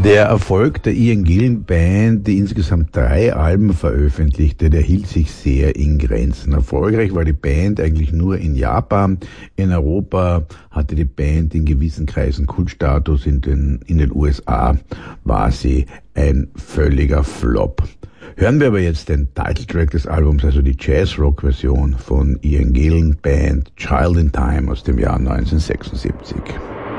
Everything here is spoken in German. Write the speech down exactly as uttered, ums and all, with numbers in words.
Der Erfolg der Ian Gillan Band, die insgesamt drei Alben veröffentlichte, der hielt sich sehr in Grenzen. Erfolgreich war die Band eigentlich nur in Japan. In Europa hatte die Band in gewissen Kreisen Kultstatus. In den, in den U S A war sie ein völliger Flop. Hören wir aber jetzt den Titeltrack des Albums, also die Jazz-Rock-Version von Ian Gillan Band, Child in Time aus dem Jahr neunzehnhundertsechsundsiebzig.